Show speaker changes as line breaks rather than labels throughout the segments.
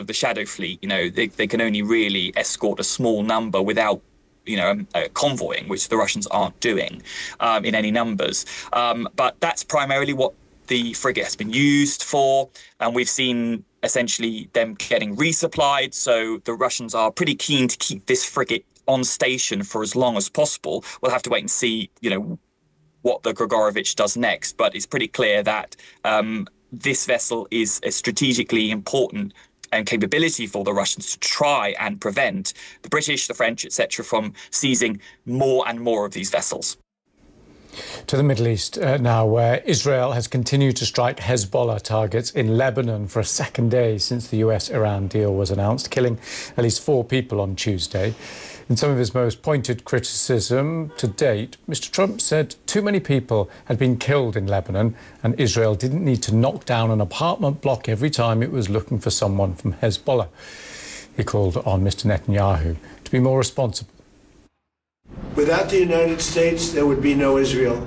of the Shadow Fleet. They can only really escort a small number without convoying, which the Russians aren't doing in any numbers. But that's primarily what the frigate has been used for, and we've seen essentially them getting resupplied. So the Russians are pretty keen to keep this frigate on station for as long as possible. We'll have to wait and see, what the Grigorovich does next. But it's pretty clear that this vessel is a strategically important and capability for the Russians to try and prevent the British, the French, etc., from seizing more and more of these vessels.
To the Middle East now, where Israel has continued to strike Hezbollah targets in Lebanon for a second day since the US-Iran deal was announced, killing at least 4 people on Tuesday. In some of his most pointed criticism to date, Mr. Trump said too many people had been killed in Lebanon and Israel didn't need to knock down an apartment block every time it was looking for someone from Hezbollah. He called on Mr. Netanyahu to be more responsible.
Without the United States, there would be no Israel.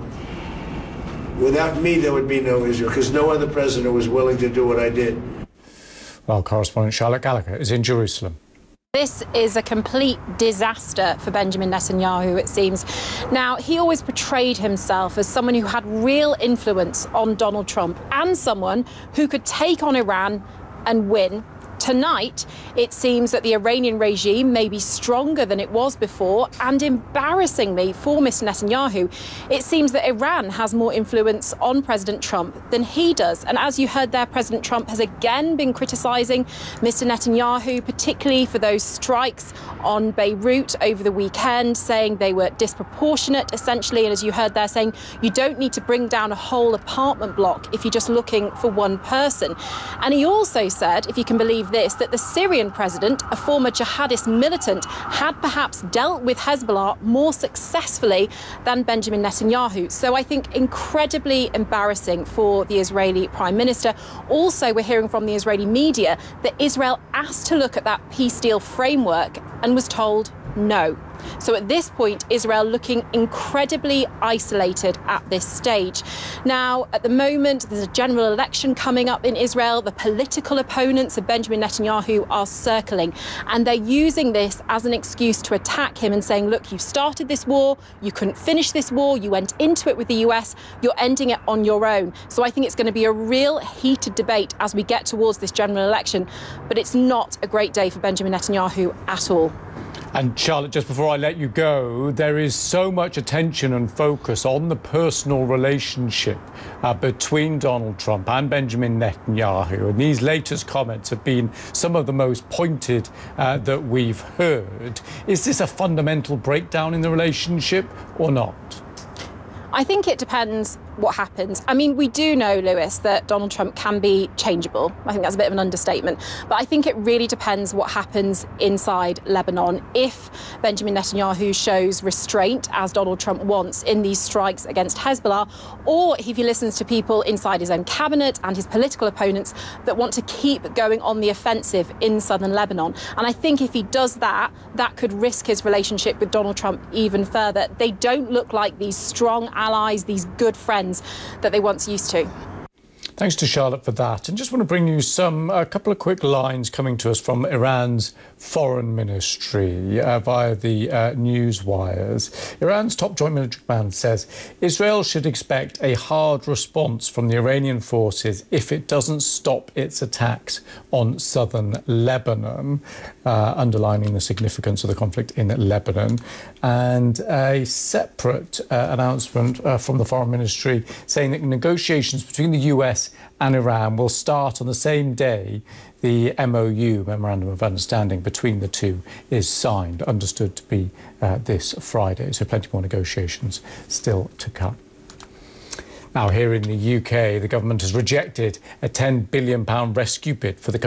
Without me, there would be no Israel, because no other president was willing to do what I did.
Well, correspondent Charlotte Gallagher is in Jerusalem.
This is a complete disaster for Benjamin Netanyahu, it seems. Now, he always portrayed himself as someone who had real influence on Donald Trump and someone who could take on Iran and win. Tonight, it seems that the Iranian regime may be stronger than it was before, and embarrassingly for Mr. Netanyahu, it seems that Iran has more influence on President Trump than he does. And as you heard there, President Trump has again been criticising Mr. Netanyahu, particularly for those strikes on Beirut over the weekend, saying they were disproportionate, essentially. And as you heard there, saying you don't need to bring down a whole apartment block if you're just looking for one person. And he also said, if you can believe this, that the Syrian president, a former jihadist militant, had perhaps dealt with Hezbollah more successfully than Benjamin Netanyahu. So I think incredibly embarrassing for the Israeli prime minister. Also, we're hearing from the Israeli media that Israel asked to look at that peace deal framework and was told no. So at this point, Israel looking incredibly isolated at this stage. Now, at the moment, there's a general election coming up in Israel. The political opponents of Benjamin Netanyahu are circling, and they're using this as an excuse to attack him and saying, look, you started this war, you couldn't finish this war, you went into it with the US, you're ending it on your own. So I think it's going to be a real heated debate as we get towards this general election, but it's not a great day for Benjamin Netanyahu at all.
And Charlotte, just before I let you go, there is so much attention and focus on the personal relationship between Donald Trump and Benjamin Netanyahu. And these latest comments have been some of the most pointed that we've heard. Is this a fundamental breakdown in the relationship or not?
I think it depends what happens. I mean, we do know, Lewis, that Donald Trump can be changeable. I think that's a bit of an understatement. But I think it really depends what happens inside Lebanon. If Benjamin Netanyahu shows restraint, as Donald Trump wants, in these strikes against Hezbollah, or if he listens to people inside his own cabinet and his political opponents that want to keep going on the offensive in southern Lebanon. And I think if he does that, that could risk his relationship with Donald Trump even further. They don't look like these strong allies, these good friends that they once used to.
Thanks to Charlotte for that. And just want to bring you a couple of quick lines coming to us from Iran's foreign ministry via the news wires. Iran's top joint military command says Israel should expect a hard response from the Iranian forces if it doesn't stop its attacks on southern Lebanon, underlining the significance of the conflict in Lebanon. And a separate announcement from the foreign ministry saying that negotiations between the US and Iran will start on the same day the MOU, Memorandum of Understanding, between the two is signed, understood to be this Friday. So plenty more negotiations still to come. Now, here in the UK, the government has rejected a £10 billion rescue bid for the